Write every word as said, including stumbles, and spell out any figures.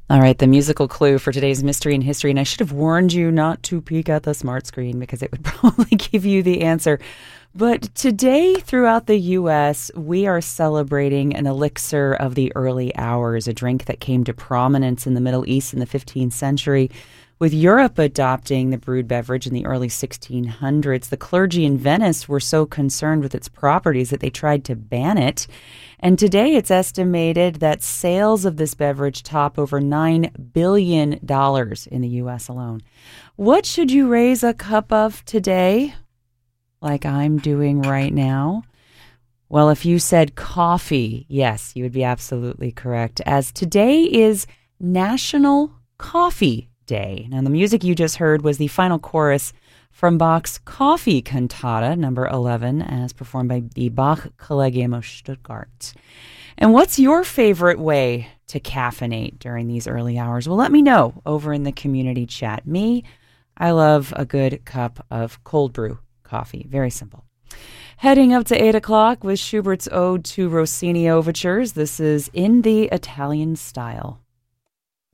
All right, the musical clue for today's Mystery in History, and I should have warned you not to peek at the smart screen because it would probably give you the answer. But today, throughout the U S, we are celebrating an elixir of the early hours, a drink that came to prominence in the Middle East in the fifteenth century. With Europe adopting the brewed beverage in the early sixteen hundreds, the clergy in Venice were so concerned with its properties that they tried to ban it. And today it's estimated that sales of this beverage top over nine billion dollars in the U S alone. What should you raise a cup of today, like I'm doing right now? Well, if you said coffee, yes, you would be absolutely correct, as today is National Coffee Day. Now, the music you just heard was the final chorus from Bach's Coffee Cantata, number eleven, as performed by the Bach Collegium of Stuttgart. And what's your favorite way to caffeinate during these early hours? Well, let me know over in the community chat. Me, I love a good cup of cold brew coffee. Very simple. Heading up to eight o'clock with Schubert's Ode to Rossini Overtures. This is In the Italian Style.